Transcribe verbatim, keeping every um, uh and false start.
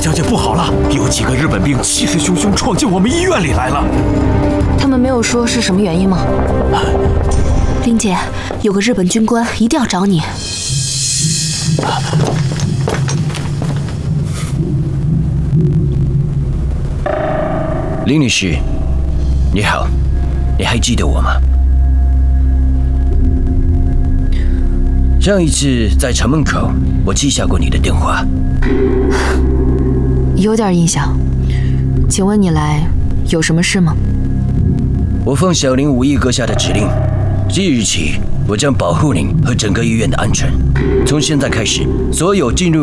小姐不好了，有几个日本兵气势汹汹闯进我们医院里来了。 他们没有说是什么原因吗？林姐，有个日本军官一定要找你。 林女士，你好，你还记得我吗？上一次在城门口，我记下过你的电话。 有点印象，请问你来有什么事吗？ 我奉小林武艺阁下的指令，即日起，我将保护您和整个医院的安全。从现在开始，所有进入